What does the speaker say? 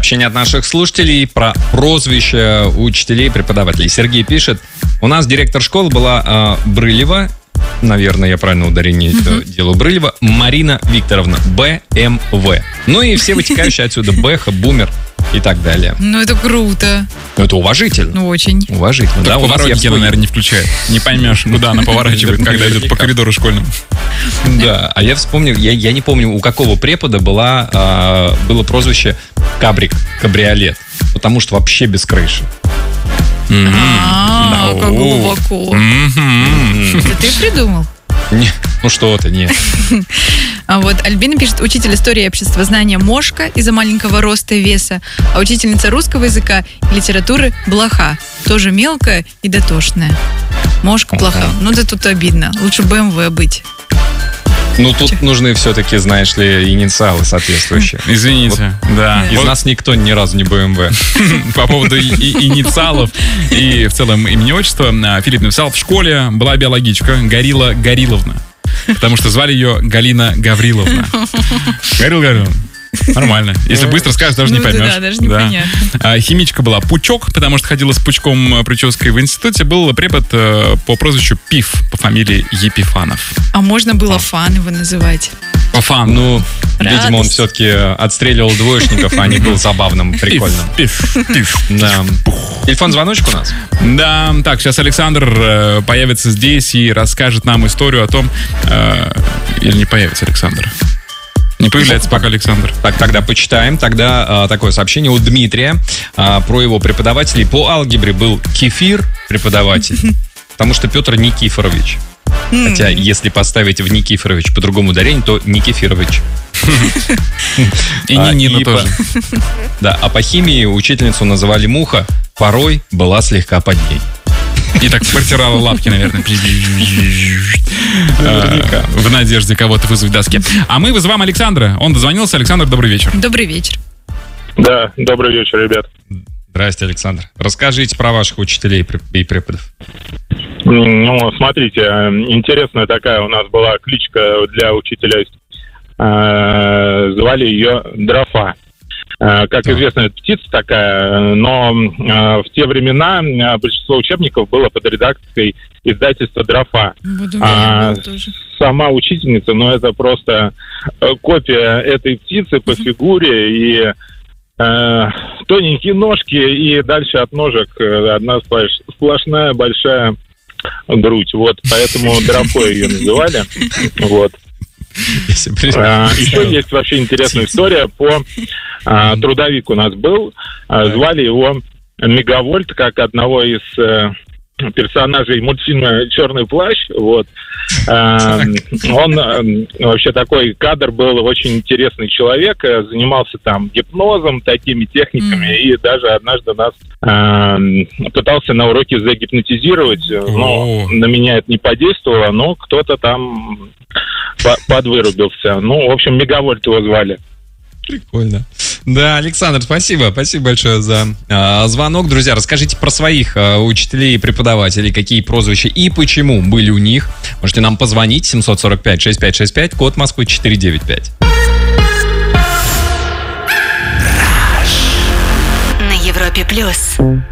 Сообщение от наших слушателей про прозвища учителей и преподавателей. Сергей пишет: у нас директор школы была Брылева, наверное, я правильно ударение делаю, Брылева Марина Викторовна, БМВ. Ну и все вытекающие отсюда: Бэха, Бумер и так далее. Ну, это круто. Ну, это уважительно. Ну, очень. Уважительно. Да, поворотники она, наверное, не включает. Не поймешь, куда она поворачивает, когда идет по коридору школьному. Да, а я вспомнил, я не помню, у какого препода было прозвище Кабриолет, потому что вообще без крыши. Как глубоко. Это ты придумал? Ну что-то, нет. А вот Альбина пишет: учитель истории и обществознания Мошка из-за маленького роста и веса, а учительница русского языка и литературы Блоха, тоже мелкая и дотошная. Мошка плоха. Ну да тут обидно. Лучше БМВ быть. Ну, тут нужны все-таки, знаешь ли, инициалы соответствующие. Извините, да. Из нас никто ни разу не БМВ. По поводу инициалов и в целом имени отчества, Филипп написал: в школе была биологичка Горилла Гориловна, потому что звали ее Галина Гавриловна. Гавриловна. Нормально. Если быстро скажешь, даже не поймешь. Да, даже непонятно. Химичка была Пучок, потому что ходила с пучком прической в институте. Был препод по прозвищу Пиф, по фамилии Епифанов. А можно было Фан его называть? Фан. Ну, видимо, он все-таки отстреливал двоечников, а не был забавным, прикольным. Пиф. Да. Телефон-звоночек у нас? Да, так, сейчас Александр появится здесь и расскажет нам историю о том... Или не появится Александр? Не появляется пока Александр. Так, тогда почитаем. Тогда такое сообщение у Дмитрия про его преподавателей. По алгебре был Кефир преподаватель, потому что Петр Никифорович. Хотя, если поставить в Никифорович по другому ударению, то Никифорович. И Нина тоже. Да, а по химии учительницу называли Муха, порой была слегка под ней. И так протирала лапки, наверное. В надежде кого-то вызвать доске. А мы вызываем Александра. Он дозвонился. Александр, добрый вечер. Добрый вечер. Да, добрый вечер, ребят. Здрасте, Александр. Расскажите про ваших учителей и преподов. Ну, смотрите, интересная такая у нас была кличка для учителя. Звали ее Дрофа. Как известно, это птица такая, но в те времена большинство учебников было под редакцией издательства «Дрофа». Сама учительница, ну, это просто копия этой птицы по фигуре, и тоненькие ножки, и дальше от ножек одна сплошная большая грудь. Вот, поэтому Дрофой ее называли. Вот. Еще есть вообще интересная история по трудовик у нас был. Звали его Мегавольт, как одного из персонажей мультфильма «Черный плащ». Вот. Он вообще такой кадр был, очень интересный человек, занимался там гипнозом, такими техниками, и даже однажды нас пытался на уроке загипнотизировать, но на меня это не подействовало, но кто-то там подвырубился. Ну, в общем, Мегавольт его звали. Прикольно. Да, Александр, спасибо. Спасибо большое за звонок. Друзья, расскажите про своих учителей и преподавателей, какие прозвища и почему были у них. Можете нам позвонить. 745-6565, код Москвы 495. На Европе+.